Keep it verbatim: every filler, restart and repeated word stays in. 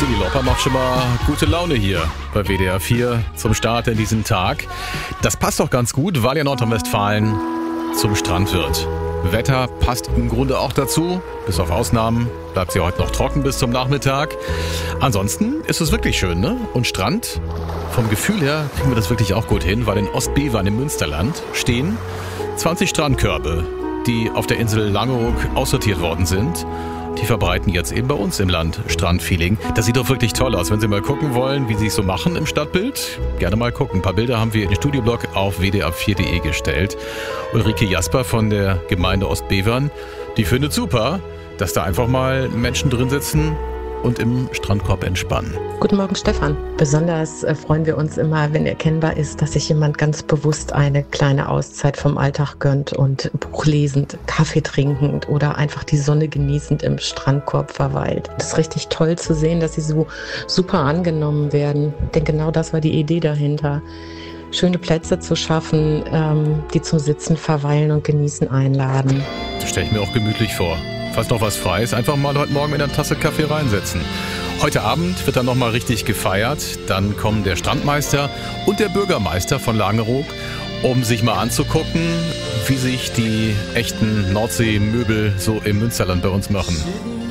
Cyndi Lauper macht schon mal gute Laune hier bei W D R vier zum Start in diesen Tag. Das passt doch ganz gut, weil ja Nordrhein-Westfalen zum Strand wird. Wetter passt im Grunde auch dazu. Bis auf Ausnahmen bleibt sie heute noch trocken bis zum Nachmittag. Ansonsten ist es wirklich schön, ne? Und Strand, vom Gefühl her kriegen wir das wirklich auch gut hin, weil in Ostbevern im Münsterland stehen zwanzig Strandkörbe, die auf der Insel Langeoog aussortiert worden sind. Die verbreiten jetzt eben bei uns im Land Strandfeeling. Das sieht doch wirklich toll aus. Wenn Sie mal gucken wollen, wie Sie es so machen im Stadtbild, gerne mal gucken. Ein paar Bilder haben wir in den Studioblog auf w d r vier punkt d e gestellt. Ulrike Jasper von der Gemeinde Ostbevern, die findet super, dass da einfach mal Menschen drin sitzen und im Strandkorb entspannen. Guten Morgen, Stefan. Besonders äh, freuen wir uns immer, wenn erkennbar ist, dass sich jemand ganz bewusst eine kleine Auszeit vom Alltag gönnt und Buch lesend, Kaffee trinkend oder einfach die Sonne genießend im Strandkorb verweilt. Es ist richtig toll zu sehen, dass sie so super angenommen werden. Denn genau das war die Idee dahinter. Schöne Plätze zu schaffen, ähm, die zum Sitzen, Verweilen und Genießen einladen. Das stelle ich mir auch gemütlich vor. Falls noch was frei ist, einfach mal heute Morgen in eine Tasse Kaffee reinsetzen. Heute Abend wird dann nochmal richtig gefeiert. Dann kommen der Strandmeister und der Bürgermeister von Langeoog, um sich mal anzugucken, wie sich die echten Nordseemöbel so im Münsterland bei uns machen.